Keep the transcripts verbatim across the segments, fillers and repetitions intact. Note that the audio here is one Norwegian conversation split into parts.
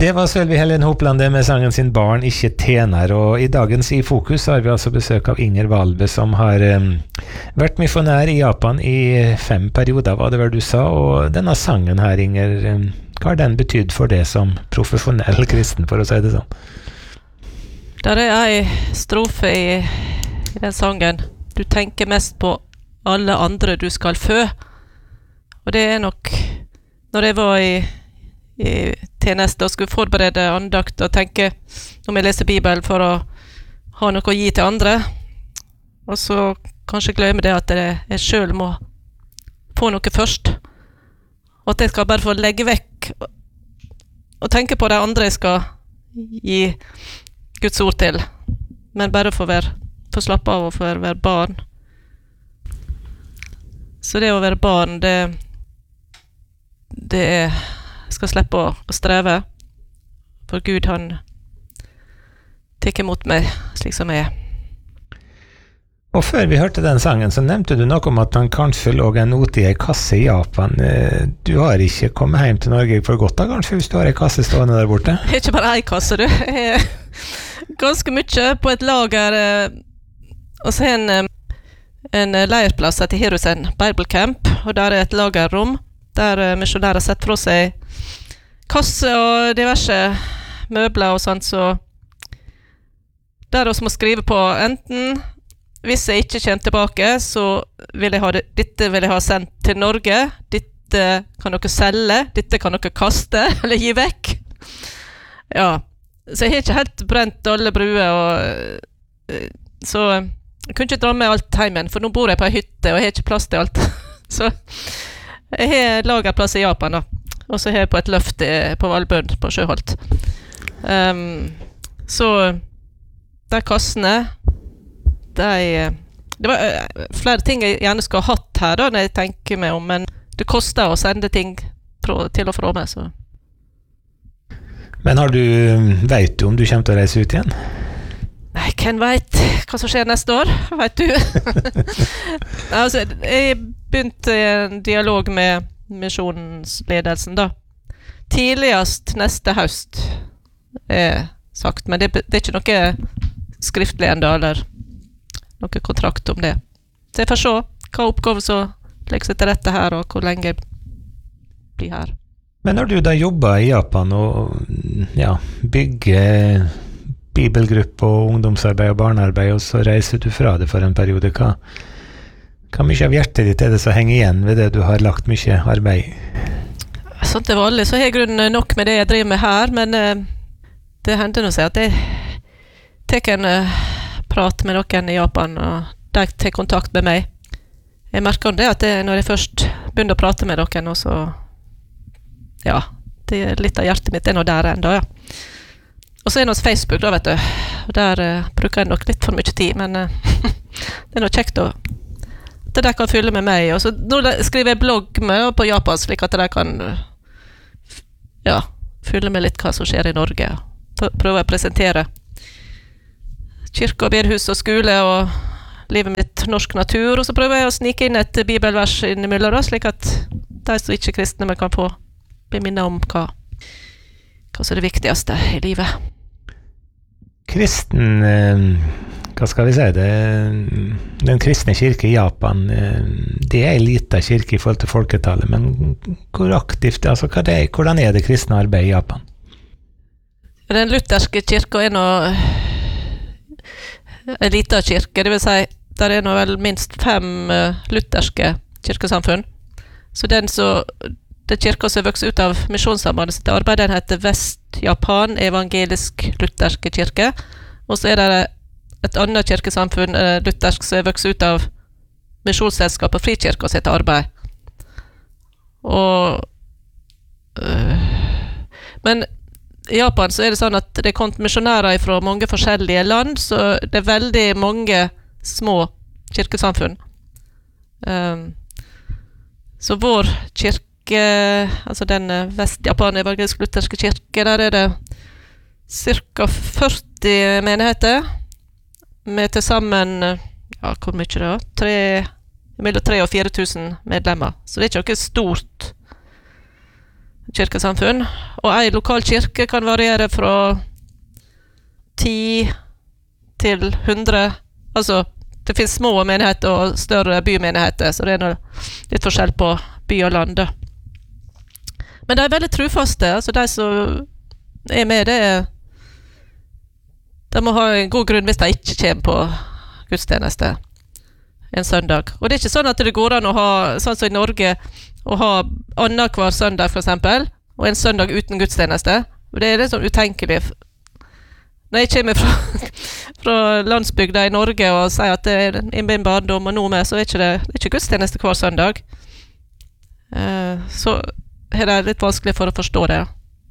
Det var Sølvi Helen Hopland med sangen sin Barn, ikke tjener, og i dagens I Fokus har vi altså besøk av Inger Valbe, som har um, vært misjonær i Japan i fem perioder, var det vel du sa, og denne sangen her, Inger, um, hva har den betydd for det som profesjonell kristen, for å si det sånn? Der er en strofe i, i den sangen. Du tenker mest på alle andre du skal fø, og det er nok, når jeg var i i tjeneste og skulle forberede andakt og tenke når jeg leser Bibelen for å ha noe å gi til andre, og så kanskje glemme det at jeg selv må få noe først, og at jeg skal bare få legge vekk og, og tenke på det andre jeg skal gi Guds ord til, men bare få være få slappe av og få være barn. Så det å være barn, det det er skal slippe å, å streve, for Gud han tekker mot meg slik som jeg er. Og før vi hørte den sangen, så nevnte du noe om at han kanskje lå en note i en kasse i Japan. Du har ikke kommet hjem til Norge for godt da, kanskje, hvis du har en kasse stående der borte? Det er ikke bare en kasse, du. Jeg er ganske mye på et lager, og så er en, en leirplass etter Hirusen Bible Camp, og der er et lagerrom, der misjonærer setter fra seg kasse og diverse møbler og sånt, så der også må skrive på enten hvis jeg ikke kommer tilbake, så vil jeg ha det, dette vil jeg ha sendt til Norge, dette kan dere selge, dette kan dere kaste eller gi vekk. Ja, så jeg har ikke helt brent alle bruer, og så jeg kunne ikke dra med alt heimen, for nå bor jeg på en hytte og jeg har ikke plass til alt. Så jeg har lagerplass i Japan da, og så har jeg på et løft på Valbund på Sjøholt. Um, så de kassene, de, det var uh, flere ting jeg gjerne skulle ha hatt her da, når jeg tenker meg om, men det koster å sende ting pro, til og fra meg. Så. Men har du, vet du om du kommer til å reise ut igjen? Nei, hvem vet hva som skjer neste år? Vet du? Altså, jeg begynte en dialog med misjonsledelsen da. Tidligst neste høst er sagt, men det, det er ikke noe skriftlig enda, eller noe kontrakt om det. Så jeg får se hva oppgave som legger seg til rette her, og hvor lenge jeg blir her. Men når du da jobber i Japan og ja, bygger bibelgruppe og ungdomsarbeid og barnearbeid, og så reiser du fra det for en periode, hva, hva mye av hjertet ditt er det som henger igjen ved det du har lagt mye arbeid i? Sånn til vanlig, så har jeg grunn nok med det jeg driver med her, men uh, det hender å si at jeg tar en uh, prat med noen i Japan, og de tar kontakt med meg. Jeg merker det at det, når jeg først begynner å prate med noen, og så, ja, det er litt av hjertet mitt, det er nå der enda, ja. Og så er det hos Facebook da, vet du, og der uh, bruker jeg nok litt for mye tid, men uh, det er noe kjekt å at de kan fylle med meg, og så nå skriver jeg blogg med på Japan, slik at de kan ja, fylle med litt hva som skjer i Norge, prøve å presentere kirke og bedehus og skole og livet mitt norsk natur, og så prøver jeg å snike inn et bibelvers innimellom, slik at de som ikke er kristne men kan få bli minnet om hva, hva som er det viktigste i livet. Kristen, hva skal vi si det, den kristne kirke i Japan, det er en liten kirke i forhold til folketallet, men hvor aktivt, altså hva det er, hvordan er det kristne arbeidet i Japan? Den lutherske kirke er nå en liten kirke, det vil si, der er nå vel minst fem lutherske kirkesamfunn, så den så det kirka som vokser ut av misjonssambandet sitt arbeid, den heter Vest-Japan Evangelisk Lutherske kirke, og så er det et annet kirkesamfunn, luthersk, som vokser ut av misjonsselskapet og frikirka sitt arbeid. Og, øh, men i Japan så er det sånn at det er kommet misjonærer fra mange forskjellige land, så det er veldig mange små kirkesamfunn. Um, så vår kirke altså den Vest-Japan Evangelisk Lutherske kirke, der er det cirka førti menigheter med til sammen, ja, hvor mye da? Tre, mellom tre og fire tusen medlemmer. Så det er ikke noe stort. kirkesamfunn, og en lokal kirke kan variere fra ti til hundre, altså det finnes små menigheter og større bymenigheter, så det er noe, litt forskjell på by og land da. Men de er veldig trufaste, altså de som er med, det er de må ha en god grunn hvis de ikke kommer på gudstjeneste en søndag. Og det er ikke sånn at det går an å ha, sånn som i Norge, å ha annet hver søndag for eksempel, og en søndag uten gudstjeneste. Det er litt sånn utenkelig. Når jeg kommer fra, fra landsbygda i Norge og sier at det er i min barndom og noe med, så er ikke det, det er ikke gudstjeneste hver søndag. Uh, så er det litt vanskelig for å forstå det.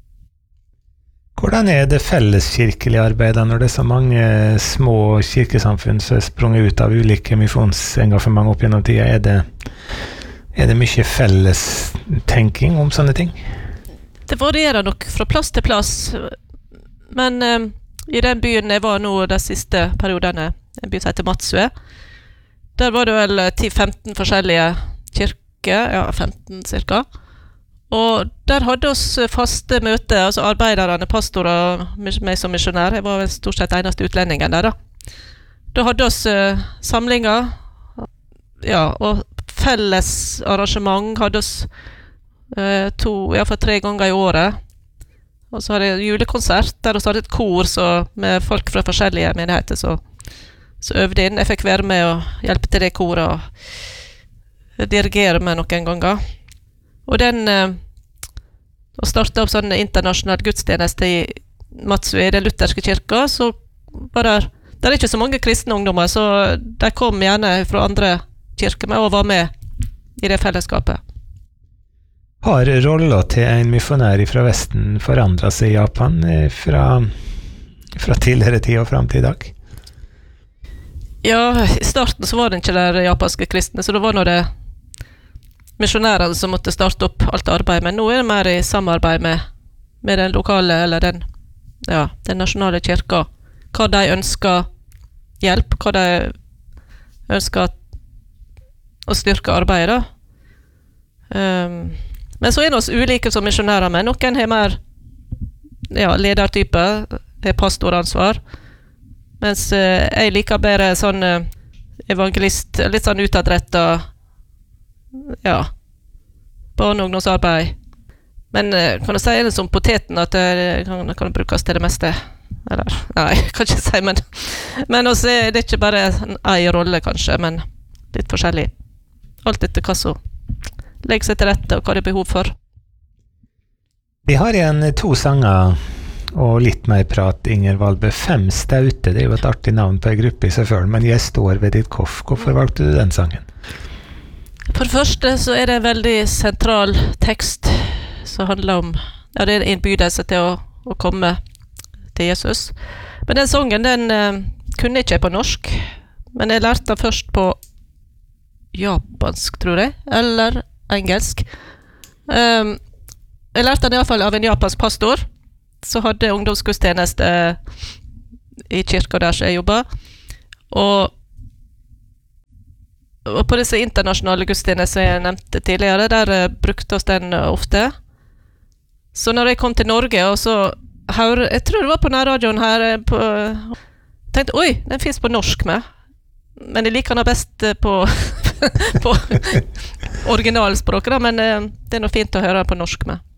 Hvordan er det felleskirkelige arbeidet når det er så mange små kirkesamfunn som er sprunget ut av ulike misjonsengasjement opp gjennom tida? Er det, er det mye felles tenking om sånne ting? Det varierer nok fra plass til plass, men um, i den byen jeg var nå de siste periodene, en by som heter Matsue, der var det vel ti til femten forskjellige kirker, ja, femten cirka. Og der hadde oss faste møter, altså arbeiderne, pastorer, meg som misjonær. Jeg var vel stort sett eneste utlendingen der da. Da hadde oss uh, samlinger, ja, og felles arrangement hadde oss uh, to, ja, for tre ganger i året. Og så hadde jeg julekonsert, der vi hadde et kor så, med folk fra forskjellige menigheter som øvde inn. Jeg fikk være med og hjelpe til det koret og dirigere med noen ganger. Og den uh, å starte opp sånn internasjonal gudstjeneste i Matsue, i den lutherske kirka, så var det, det er ikke så mange kristne ungdommer, så de kom gjerne fra andre kirker med og var med i det fellesskapet. Har rollen til en misjonær fra Vesten forandret seg i Japan fra, fra tidligere tid og frem til i dag? Ja, i starten så var det ikke der japanske kristne, så det var nå det misjonærene som måtte starte opp alt arbeid, men nå er det mer i samarbeid med, med den lokale, eller den, ja, den nasjonale kirka. Hva de ønsker hjelp, hva de ønsker å styrke arbeidet da. Um, men så er det oss ulike som misjonærer med. Noen har mer ja, ledertype, er pastoransvar, mens uh, jeg liker bedre sånn uh, evangelist, litt sånn utadrettet, ja, barn- og ungdomsarbeid. Men kan du si det som poteten at det kan, det kan brukes til det meste? Eller, nei, kan ikke si, men, men også er det ikke bare en rolle kanskje, men litt forskjellig. Alt etter hva som legger seg til rette og hva det er behov for. Vi har igjen to sanger og litt mer prat, Inger Valbø. Fem staute, det er jo et artig navn på en gruppe i seg selv, men jeg står ved ditt koff. Hvorfor valgte du den sangen? For det første så er det en veldig sentral tekst som handler om, ja, det er en innbydelse til å, å komme til Jesus. Men den sangen, den uh, kunne ikke jeg på norsk, men jeg lærte den først på japansk, tror jeg, eller engelsk. Um, jeg lærte den i hvert fall av en japansk pastor, som hadde ungdomsgudstjeneste i kirka der som jeg jobbet, og Og på disse internasjonale gudstjenester jeg nevnte tidligere, der uh, brukte oss den uh, ofte. Så når jeg kom til Norge, og så hør, jeg tror det var på nærradioen her, uh, på, uh, tenkte, oi, den finnes på norsk med. Men jeg liker den best uh, på, på originalspråket, da, men uh, det er noe fint å høre på norsk med.